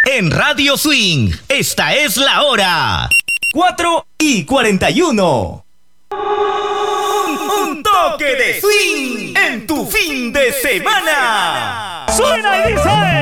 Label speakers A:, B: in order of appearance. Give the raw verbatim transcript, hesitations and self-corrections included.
A: En Radio Swing, esta es la hora. cuatro y cuarenta y uno. Un, un toque de swing en tu fin de semana.
B: ¡Suena y dice!